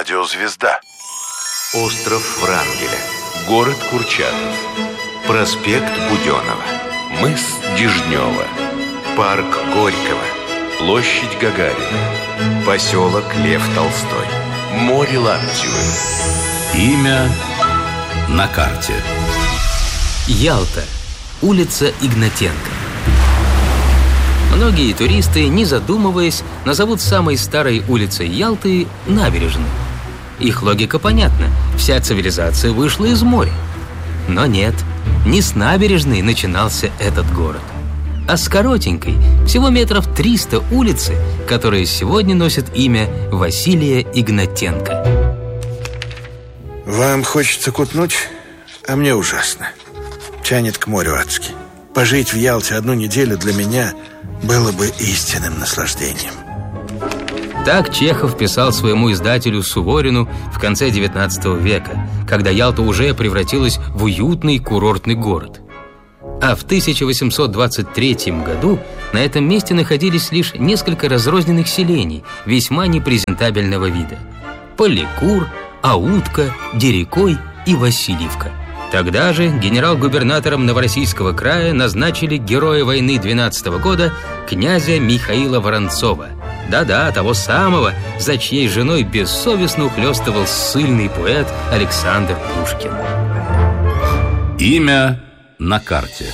Радиозвезда. Остров Врангеля. Город Курчатов. Проспект Буденова. Мыс Дежнева. Парк Горького. Площадь Гагарина. Поселок Лев Толстой. Море Лаптевы. Имя на карте. Ялта. Улица Игнатенко. Многие туристы, не задумываясь, назовут самой старой улицей Ялты набережную. Их логика понятна. Вся цивилизация вышла из моря. Но нет, не с набережной начинался этот город, а с коротенькой, всего метров 300 улицы, которая сегодня носит имя Василия Игнатенко. Вам хочется кутнуть, а мне ужасно. Тянет к морю адски. Пожить в Ялте 1 неделю для меня было бы истинным наслаждением. Так Чехов писал своему издателю Суворину в конце XIX века, когда Ялта уже превратилась в уютный курортный город. А в 1823 году на этом месте находились лишь несколько разрозненных селений весьма непрезентабельного вида: Поликур, Аутка, Дерекой и Васильевка. Тогда же генерал-губернатором Новороссийского края назначили героя войны 12 года князя Михаила Воронцова. Да-да, того самого, за чьей женой бессовестно ухлёстывал ссыльный поэт Александр Пушкин. Имя на карте.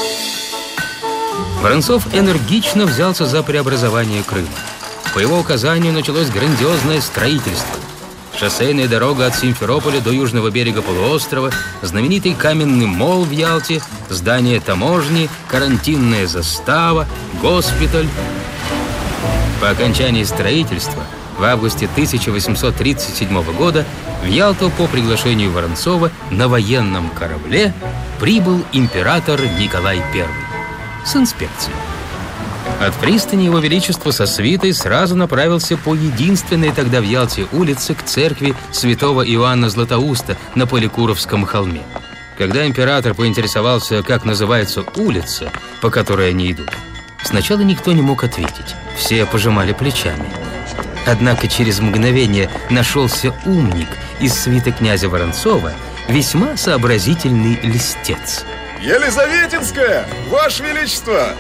Воронцов энергично взялся за преобразование Крыма. По его указанию началось грандиозное строительство. Шоссейная дорога от Симферополя до южного берега полуострова, знаменитый каменный мол в Ялте, здание таможни, карантинная застава, госпиталь. По окончании строительства в августе 1837 года в Ялту по приглашению Воронцова на военном корабле прибыл император Николай I с инспекцией. От пристани его величество со свитой сразу направился по единственной тогда в Ялте улице к церкви святого Иоанна Златоуста на Поликуровском холме. Когда император поинтересовался, как называется улица, по которой они идут, сначала никто не мог ответить. Все пожимали плечами. Однако через мгновение нашелся умник из свиты князя Воронцова, весьма сообразительный льстец. Елизаветинская, Ваше Величество!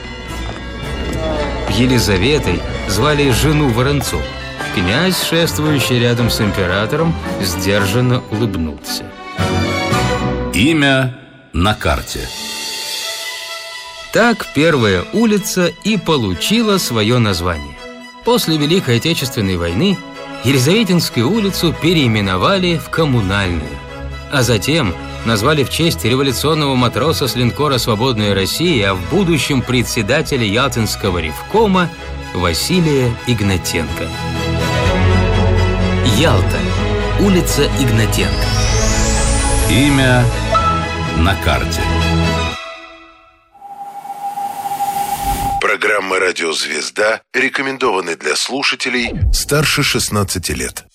Елизаветой звали жену Воронцова. Князь, шествующий рядом с императором, сдержанно улыбнулся. Имя на карте. Так первая улица и получила свое название. После Великой Отечественной войны Елизаветинскую улицу переименовали в Коммунальную, а затем назвали в честь революционного матроса с линкора «Свободная Россия», а в будущем председателя Ялтинского ревкома Василия Игнатенко. Ялта. Улица Игнатенко. Имя на карте. Программа «Радиозвезда» рекомендованы для слушателей старше 16 лет.